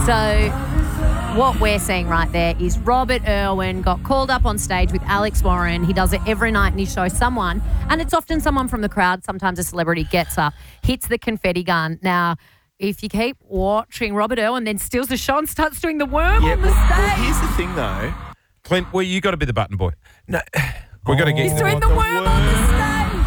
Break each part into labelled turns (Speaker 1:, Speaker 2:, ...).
Speaker 1: So what we're seeing right there is Robert Irwin got called up on stage with Alex Warren. He does it every night and he shows someone, and it's often someone from the crowd, sometimes a celebrity gets up, hits the confetti gun. Now, if you keep watching, Robert Irwin then steals the show and starts doing the worm on the stage.
Speaker 2: Well, here's the thing, though.
Speaker 3: Clint, well, you got to be the button boy.
Speaker 2: No.
Speaker 3: We've got to get
Speaker 1: He's doing the worm on the stage.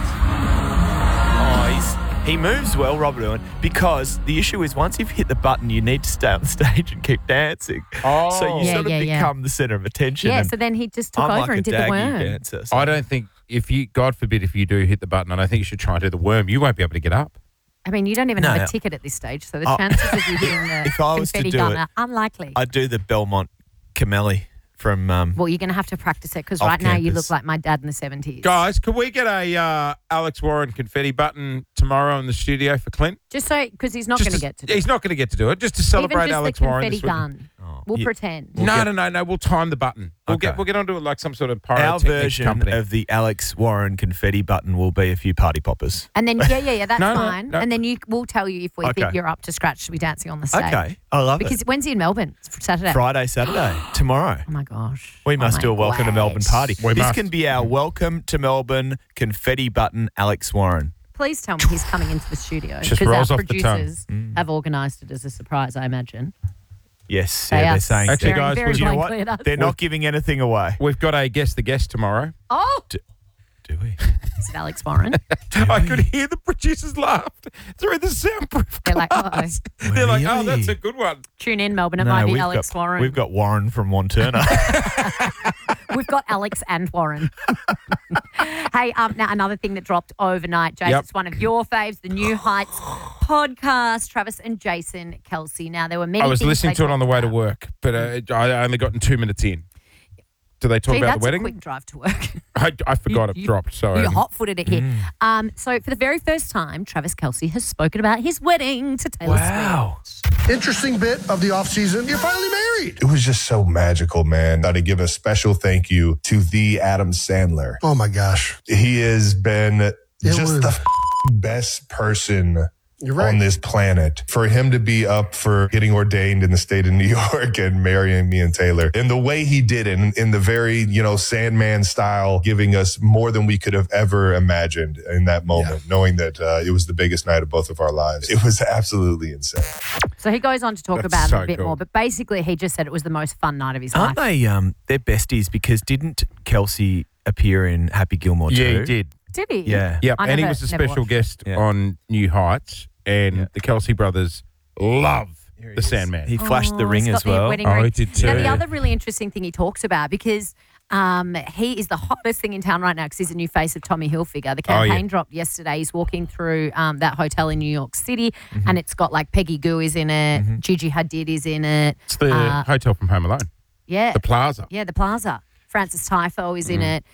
Speaker 2: He moves well, Robert Irwin, because the issue is once you've hit the button, you need to stay on stage and keep dancing.
Speaker 3: Oh.
Speaker 2: So you sort of become the centre of attention.
Speaker 1: Yeah,
Speaker 2: and
Speaker 1: so then he just took
Speaker 2: I'm
Speaker 1: over
Speaker 2: like
Speaker 1: and
Speaker 2: a
Speaker 1: did the
Speaker 2: daggy
Speaker 1: worm.
Speaker 2: dancer, so.
Speaker 3: I don't think God forbid, if you do hit the button, and I think you should try and do the worm, you won't be able to get up.
Speaker 1: I mean, you don't even have a ticket at this stage, so the chances of you hitting the
Speaker 2: If I was to
Speaker 1: confetti
Speaker 2: do
Speaker 1: gun
Speaker 2: it,
Speaker 1: are unlikely.
Speaker 2: I'd do the Belmont Camelli from...
Speaker 1: Well, you're going to have to practice it because
Speaker 2: off
Speaker 1: right now you
Speaker 2: campus.
Speaker 1: look like my dad in the 70s.
Speaker 3: Guys, could we get a Alex Warren confetti button tomorrow in the studio for Clint?
Speaker 1: Just so, because he's not going to get to do it.
Speaker 3: He's not going to get to do it. Just to celebrate
Speaker 1: Even just
Speaker 3: Alex
Speaker 1: the
Speaker 3: Warren.
Speaker 1: confetti
Speaker 3: this week.
Speaker 1: gun. We'll pretend.
Speaker 3: No. We'll time the button. We'll
Speaker 2: Okay.
Speaker 3: get onto it like some sort of
Speaker 2: Our
Speaker 3: pyrotechnics
Speaker 2: version
Speaker 3: company.
Speaker 2: of the Alex Warren confetti button will be a few party poppers.
Speaker 1: And then, that's
Speaker 3: No,
Speaker 1: fine.
Speaker 3: no.
Speaker 1: And then we'll tell you if we think you're up to scratch to be dancing on the stage.
Speaker 2: Okay, I love
Speaker 1: Because
Speaker 2: it.
Speaker 1: when's he in Melbourne? It's Saturday.
Speaker 2: Friday, Saturday, tomorrow.
Speaker 1: Oh, my gosh.
Speaker 2: We must do a welcome to Melbourne party.
Speaker 3: We
Speaker 2: This
Speaker 3: must.
Speaker 2: can be our welcome to Melbourne confetti button, Alex Warren.
Speaker 1: Please tell me he's coming into the studio.
Speaker 3: Just
Speaker 1: Because our
Speaker 3: rolls off the tongue.
Speaker 1: producers have organised it as a surprise, I imagine.
Speaker 2: Yes,
Speaker 1: They are
Speaker 2: they're saying.
Speaker 3: Actually,
Speaker 1: staring
Speaker 3: guys,
Speaker 1: very
Speaker 2: you know what?
Speaker 1: blankly at us.
Speaker 2: They're not giving anything away.
Speaker 3: We've got a guess the guest tomorrow.
Speaker 1: Oh,
Speaker 2: Do we?
Speaker 1: is it Alex Warren?
Speaker 3: I could hear the producers laughed through the soundproof
Speaker 1: They're like,
Speaker 3: glass. They're like, oh,
Speaker 2: Really?
Speaker 3: that's a good one.
Speaker 1: Tune in, Melbourne. It might be
Speaker 2: we've
Speaker 1: Alex Warren.
Speaker 2: We've got Warren from Wanturna.
Speaker 1: We've got Alex and Warren. Hey, now another thing that dropped overnight, Jason,
Speaker 3: Yep.
Speaker 1: it's one of your faves, the New Heights podcast, Travis and Jason Kelsey. Now, there were many
Speaker 3: I was
Speaker 1: things
Speaker 3: listening
Speaker 1: they
Speaker 3: to it on the
Speaker 1: talked
Speaker 3: way to
Speaker 1: about.
Speaker 3: work, but I only got in 2 minutes in. Do they talk
Speaker 1: Gee,
Speaker 3: about
Speaker 1: that's
Speaker 3: the wedding?
Speaker 1: a quick drive to work.
Speaker 3: I forgot it dropped. Sorry.
Speaker 1: You hot-footed it here. So for the very first time, Travis Kelsey has spoken about his wedding to Taylor Swift.
Speaker 4: Interesting bit of the off season. You're finally married.
Speaker 5: It was just so magical, man. Got to give a special thank you to the Adam Sandler.
Speaker 4: Oh my gosh.
Speaker 5: He has been just
Speaker 4: was-
Speaker 5: the best person
Speaker 4: You're right.
Speaker 5: on this planet. For him to be up for getting ordained in the state of New York and marrying me and Taylor, and the way he did it, in the very, Sandman style, giving us more than we could have ever imagined in that moment, knowing that it was the biggest night of both of our lives. It was absolutely insane.
Speaker 1: So he goes on to talk
Speaker 3: That's
Speaker 1: about
Speaker 3: so
Speaker 1: it a bit
Speaker 3: cool.
Speaker 1: more, but basically he just said it was the most fun night of his
Speaker 2: Aren't
Speaker 1: life.
Speaker 2: they? They're besties because didn't Kelsey appear in Happy Gilmore too?
Speaker 3: Yeah, he did.
Speaker 1: Did he?
Speaker 2: Yeah.
Speaker 3: Yep,
Speaker 1: I
Speaker 3: and he
Speaker 1: never-
Speaker 3: was a
Speaker 1: never
Speaker 3: special
Speaker 1: watched.
Speaker 3: guest
Speaker 2: Yeah.
Speaker 3: on New Heights, and the Kelsey brothers love the Sandman.
Speaker 2: He flashed the ring
Speaker 1: he's
Speaker 2: as
Speaker 1: got the
Speaker 2: well.
Speaker 1: wedding
Speaker 3: Oh,
Speaker 1: ring.
Speaker 3: he did too.
Speaker 1: Now, the other really interesting thing he talks about, because he is the hottest thing in town right now because he's a new face of Tommy Hilfiger. The
Speaker 3: Oh, yeah.
Speaker 1: campaign dropped yesterday. He's walking through that hotel in New York City, and it's got like Peggy Gou is in it, Gigi Hadid is in it.
Speaker 3: It's the hotel from Home Alone,
Speaker 1: Yeah.
Speaker 3: the Plaza.
Speaker 1: Yeah, the Plaza. Francis Tyfo is in it.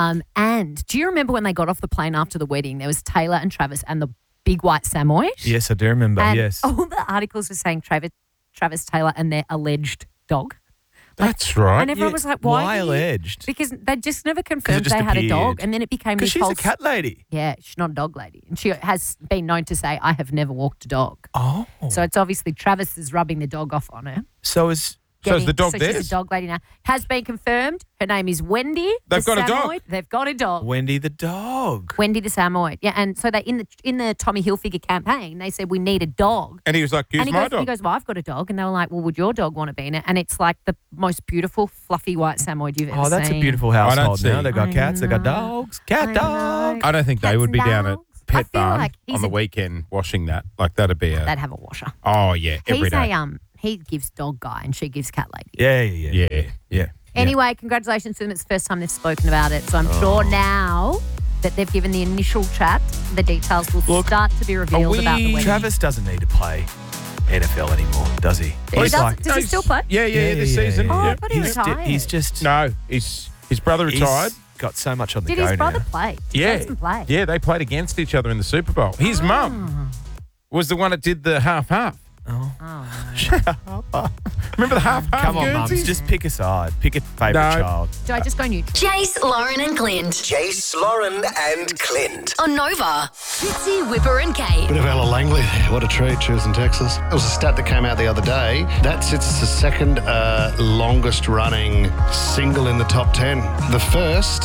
Speaker 1: And do you remember when they got off the plane after the wedding? There was Taylor and Travis and the big white Samoyed.
Speaker 2: Yes, I do remember.
Speaker 1: And
Speaker 2: yes.
Speaker 1: all the articles were saying Travis Taylor and their alleged dog.
Speaker 3: That's right.
Speaker 1: And everyone was like, why? do you-"
Speaker 2: alleged?
Speaker 1: Because they just never confirmed
Speaker 2: just
Speaker 1: they had a dog.
Speaker 2: appeared.
Speaker 1: And then it became
Speaker 2: Because
Speaker 1: this
Speaker 2: she's
Speaker 1: whole...
Speaker 2: a cat lady.
Speaker 1: Yeah, she's not a dog lady. And she has been known to say, I have never walked a dog.
Speaker 2: Oh.
Speaker 1: So it's obviously Travis is rubbing the dog off on her.
Speaker 2: So is
Speaker 3: So is the dog
Speaker 1: so
Speaker 3: theirs?
Speaker 1: she's a dog lady now. Has been confirmed. Her name is Wendy.
Speaker 3: They've
Speaker 1: the
Speaker 3: got a dog?
Speaker 1: Samoyed. They've got a dog.
Speaker 2: Wendy the dog.
Speaker 1: Wendy the Samoyed. Yeah, and so they in the Tommy Hilfiger campaign, they said we need a dog.
Speaker 3: And he was like,
Speaker 1: And
Speaker 3: "Use
Speaker 1: he
Speaker 3: my
Speaker 1: goes,
Speaker 3: dog."
Speaker 1: well, I've got a dog. And they were like, well, would your dog want to be in it? And it's like the most beautiful, fluffy white Samoyed you've ever seen.
Speaker 2: Oh, that's a beautiful
Speaker 3: I don't
Speaker 2: household now.
Speaker 3: see-
Speaker 2: They've got
Speaker 1: I
Speaker 2: cats, they've got
Speaker 1: know.
Speaker 2: dogs. Cat
Speaker 1: I
Speaker 2: dog.
Speaker 1: know.
Speaker 3: I don't think they
Speaker 1: Cats
Speaker 3: would be
Speaker 1: and
Speaker 3: down at
Speaker 1: dogs. I
Speaker 3: Pet
Speaker 1: feel
Speaker 3: Barn
Speaker 1: like he's
Speaker 3: on the
Speaker 1: a-
Speaker 3: weekend washing that. Like that'd be a.
Speaker 1: They'd have a washer.
Speaker 3: Oh yeah, every
Speaker 1: He's
Speaker 3: day.
Speaker 1: he gives dog guy and she gives cat lady.
Speaker 2: Yeah.
Speaker 3: Yeah.
Speaker 1: Anyway, congratulations to them. It's the first time they've spoken about it. So I'm sure now that they've given the initial chat, the details will start to be revealed about the wedding.
Speaker 2: Travis doesn't need to play NFL anymore, does he?
Speaker 1: Does he still play?
Speaker 3: Yeah, this season.
Speaker 1: Oh, I
Speaker 3: Yeah.
Speaker 1: thought he retired.
Speaker 2: He's just
Speaker 3: No, his brother retired.
Speaker 2: he's got so much on the
Speaker 1: Did
Speaker 2: go
Speaker 1: his brother
Speaker 2: now.
Speaker 1: play?
Speaker 3: Yeah,
Speaker 1: Jason played.
Speaker 3: yeah, they played against each other in the Super Bowl. His mum was the one that did the half. Remember the half
Speaker 2: Come on,
Speaker 3: Guernsey?
Speaker 2: mums. Just pick a side. Pick a favourite
Speaker 3: No.
Speaker 2: child.
Speaker 1: Do I just go neutral?
Speaker 6: Jace, Lauren and Clint
Speaker 7: Jace, Lauren and Clint.
Speaker 6: on Nova. Fitzy, Whipper and Kate.
Speaker 8: Bit of Ella Langley. What a treat. She was in Texas. It was a stat that came out the other day. That's it's the second longest running single in the top 10. The first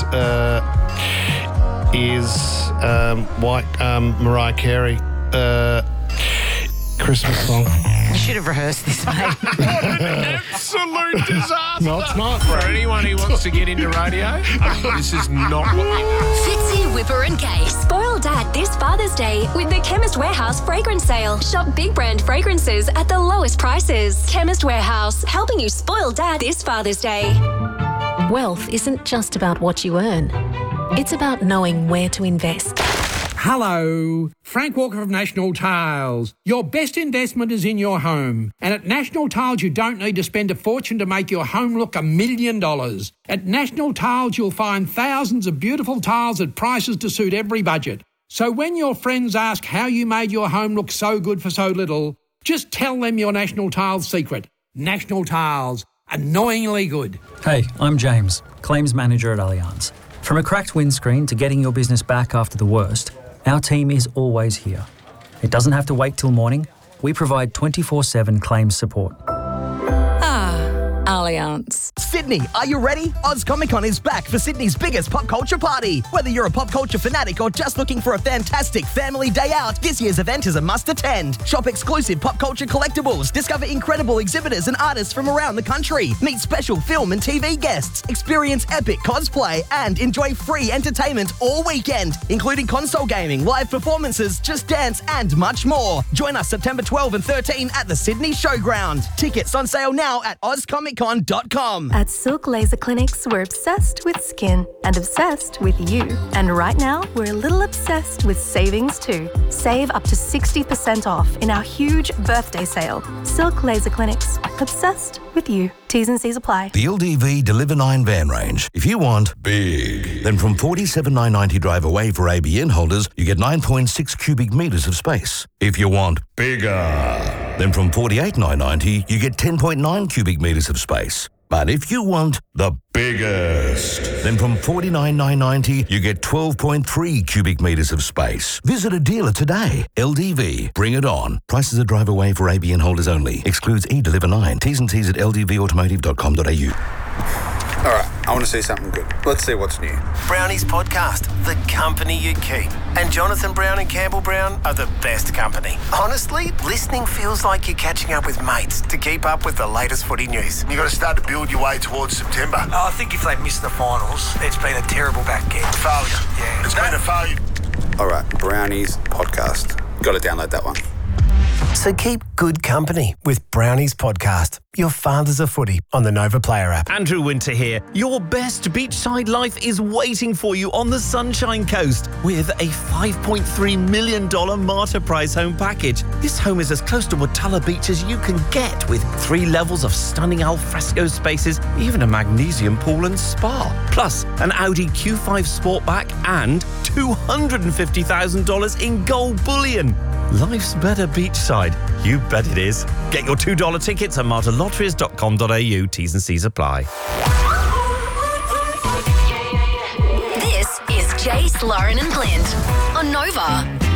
Speaker 8: is Mariah Carey. Christmas song.
Speaker 9: You should have rehearsed this, mate.
Speaker 3: Absolute disaster.
Speaker 8: No, it's not.
Speaker 10: For anyone who wants to get into radio, this is not what we
Speaker 6: Fitzy, Whipper and Kate.
Speaker 11: Spoil Dad this Father's Day with the Chemist Warehouse fragrance sale. Shop big brand fragrances at the lowest prices. Chemist Warehouse, helping you spoil Dad this Father's Day.
Speaker 12: Wealth isn't just about what you earn. It's about knowing where to invest.
Speaker 10: Hello, Frank Walker of National Tiles. Your best investment is in your home. And at National Tiles, you don't need to spend a fortune to make your home look $1 million. At National Tiles, you'll find thousands of beautiful tiles at prices to suit every budget. So when your friends ask how you made your home look so good for so little, just tell them your National Tiles secret. National Tiles, annoyingly good.
Speaker 13: Hey, I'm James, Claims Manager at Allianz. From a cracked windscreen to getting your business back after the worst, our team is always here. It doesn't have to wait till morning. We provide 24/7 claims support.
Speaker 12: Allianz.
Speaker 7: Sydney, are you ready? Oz Comic Con is back for Sydney's biggest pop culture party. Whether you're a pop culture fanatic or just looking for a fantastic family day out, this year's event is a must attend. Shop exclusive pop culture collectibles, discover incredible exhibitors and artists from around the country, meet special film and TV guests, experience epic cosplay, and enjoy free entertainment all weekend, including console gaming, live performances, Just Dance, and much more. Join us September 12 and 13 at the Sydney Showground. Tickets on sale now at ozcomiccon.com.
Speaker 11: At Silk Laser Clinics, we're obsessed with skin and obsessed with you. And right now, we're a little obsessed with savings too. Save up to 60% off in our huge birthday sale. Silk Laser Clinics, obsessed with you. T's and C's apply.
Speaker 14: The LDV Deliver 9 van range. If you want big, then from $47,990 drive away for ABN holders, you get 9.6 cubic metres of space. If you want bigger, then from $48,990, you get 10.9 cubic metres of space. But if you want the biggest, then from $49,990, you get 12.3 cubic metres of space. Visit a dealer today. LDV, bring it on. Prices are drive away for ABN holders only. Excludes eDeliver 9. T's and C's at ldvautomotive.com.au.
Speaker 15: All right, I want to see something good. Let's see what's new.
Speaker 7: Brownie's podcast, The Company You Keep. And Jonathan Brown and Campbell Brown are the best company. Honestly, listening feels like you're catching up with mates to keep up with the latest footy news.
Speaker 16: You've got to start to build your way towards September.
Speaker 17: I think if they miss the finals, it's been a terrible back end.
Speaker 16: Failure.
Speaker 17: Yeah.
Speaker 16: It's been a failure.
Speaker 15: All right, Brownie's podcast. Got to download that one.
Speaker 7: So keep good company with Brownie's podcast. Your father's a footy on the Nova Player app.
Speaker 18: Andrew Winter here. Your best beachside life is waiting for you on the Sunshine Coast with a $5.3 million Marta Prize home package. This home is as close to Watala Beach as you can get, with 3 levels of stunning alfresco spaces, even a magnesium pool and spa. Plus, an Audi Q5 Sportback and $250,000 in gold bullion. Life's better beachside. You bet it is. Get your $2 tickets at martalotteries.com.au. T's and C's apply.
Speaker 6: This is Jace, Lauren and Clint on Nova.